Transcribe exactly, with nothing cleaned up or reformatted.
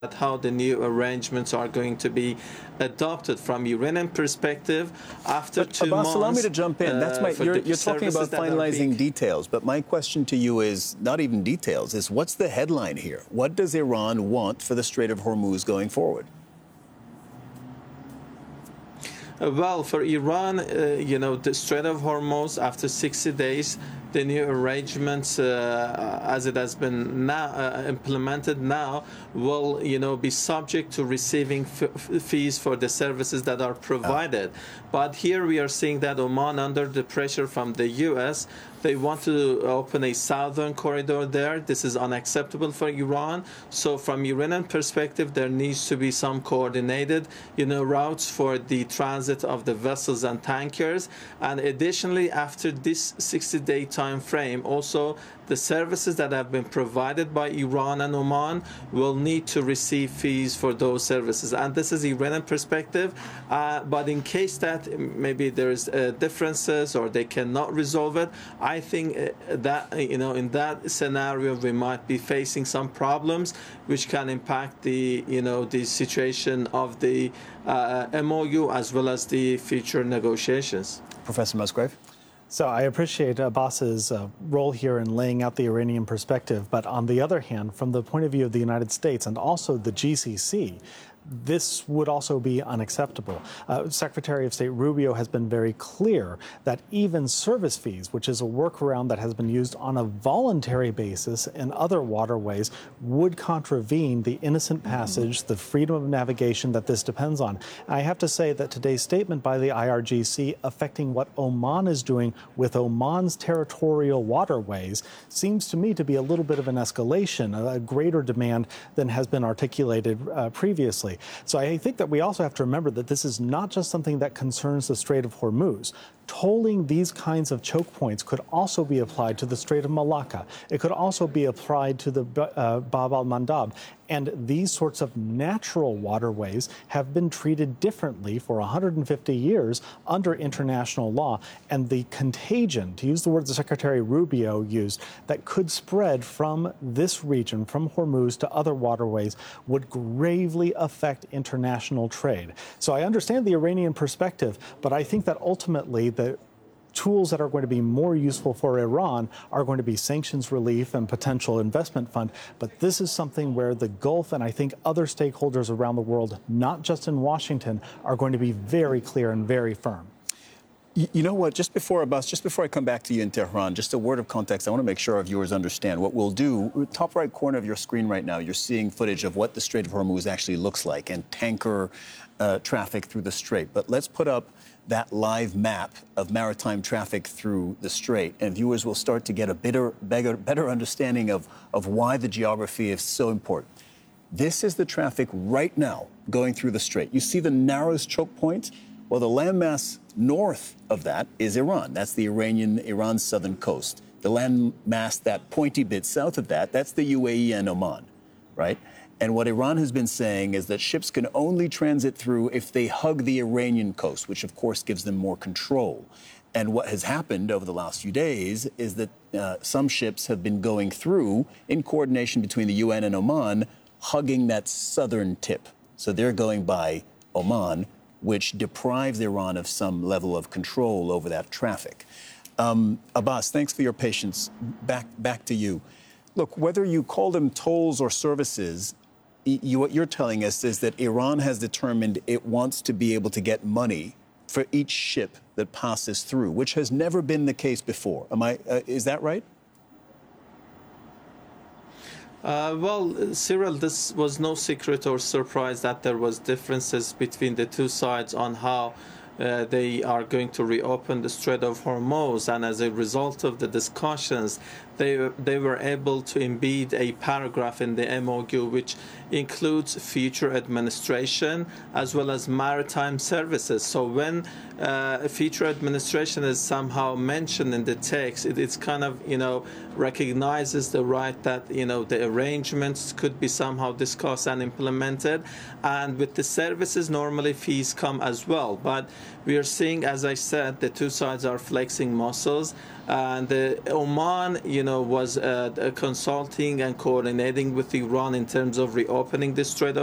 how the new arrangements are going to be adopted from Iranian perspective after but, two Abbas, months. allow me to jump in. That's my. Uh, you're you're talking about finalizing details, but my question to you is not even details. Is what's the headline here? What does Iran want for the Strait of Hormuz going forward? Uh, well, for Iran, uh, you know, the Strait of Hormuz after sixty days. The new arrangements, uh, as it has been now uh, implemented now, will you know be subject to receiving f fees for the services that are provided. Oh. But here we are seeing that Oman, under the pressure from the U S, they want to open a southern corridor there. This is unacceptable for Iran. So from Iranian perspective, there needs to be some coordinated, you know, routes for the transit of the vessels and tankers. And additionally, after this sixty-day time frame, also the services that have been provided by Iran and Oman will need to receive fees for those services. And this is Iranian perspective. Uh, but in case that maybe there's uh, differences or they cannot resolve it, I think uh, that, you know, in that scenario, we might be facing some problems which can impact the, you know, the situation of the uh, M O U as well as the future negotiations. Professor Musgrave? So I appreciate Abbas's uh, role here in laying out the Iranian perspective. But on the other hand, from the point of view of the United States and also the G C C, this would also be unacceptable. Uh, Secretary of State Rubio has been very clear that even service fees, which is a workaround that has been used on a voluntary basis in other waterways, would contravene the innocent passage, the freedom of navigation that this depends on. And I have to say that today's statement by the I R G C affecting what Oman is doing with Oman's territorial waterways seems to me to be a little bit of an escalation, a greater demand than has been articulated uh, previously. So I think that we also have to remember that this is not just something that concerns the Strait of Hormuz. Tolling these kinds of choke points could also be applied to the Strait of Malacca. It could also be applied to the uh, Bab al-Mandab. And these sorts of natural waterways have been treated differently for one hundred fifty years under international law. And the contagion, to use the words the Secretary Rubio used, that could spread from this region, from Hormuz to other waterways, would gravely affect international trade. So I understand the Iranian perspective, but I think that ultimately the tools that are going to be more useful for Iran are going to be sanctions relief and potential investment fund. But this is something where the Gulf and I think other stakeholders around the world, not just in Washington, are going to be very clear and very firm. You know what, just before, Abbas, just before I come back to you in Tehran, just a word of context. I want to make sure our viewers understand. What we'll do, top right corner of your screen right now, you're seeing footage of what the Strait of Hormuz actually looks like and tanker uh, traffic through the Strait. But let's put up that live map of maritime traffic through the Strait, and viewers will start to get a better, better, better understanding of, of why the geography is so important. This is the traffic right now going through the Strait. You see the narrowest choke point? Well, the landmass north of that is Iran. That's the Iranian, Iran's southern coast. The landmass, that pointy bit south of that, that's the U A E and Oman, right? And what Iran has been saying is that ships can only transit through if they hug the Iranian coast, which of course gives them more control. And what has happened over the last few days is that uh, some ships have been going through in coordination between the U N and Oman, hugging that southern tip. So they're going by Oman, which deprives Iran of some level of control over that traffic. Um, Abbas, thanks for your patience. Back, back to you. Look, whether you call them tolls or services, you, what you're telling us is that Iran has determined it wants to be able to get money for each ship that passes through, which has never been the case before. Am I? Uh, is that right? Uh, well, Cyril, this was no secret or surprise that there was differences between the two sides on how uh, they are going to reopen the Strait of Hormuz, and as a result of the discussions, they they were able to embed a paragraph in the M O U which includes future administration as well as maritime services. So when uh, future administration is somehow mentioned in the text, it, it's kind of, you know, recognizes the right that, you know, the arrangements could be somehow discussed and implemented. And with the services, normally fees come as well. But we are seeing, as I said, the two sides are flexing muscles. and uh, Oman, you know, was uh, consulting and coordinating with Iran in terms of reopening the Strait of